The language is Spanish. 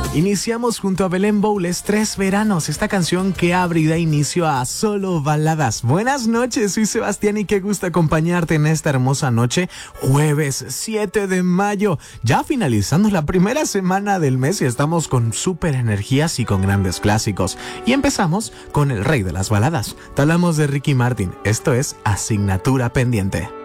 Iniciamos junto a Belén Bowles 3 veranos, esta canción que abre y da inicio a Solo Baladas. Buenas noches, soy Sebastián y qué gusto acompañarte en esta hermosa noche, jueves 7 de mayo, ya finalizando la primera semana del mes y estamos con súper energías y con grandes clásicos. Y empezamos con el rey de las baladas, te hablamos de Ricky Martin, esto es Asignatura Pendiente.